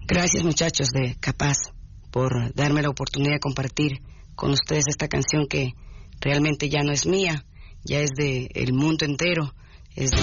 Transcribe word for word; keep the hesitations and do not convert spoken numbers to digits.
Gracias, muchachos de Capaz, por darme la oportunidad de compartir con ustedes esta canción que realmente ya no es mía, ya es de el mundo entero, es de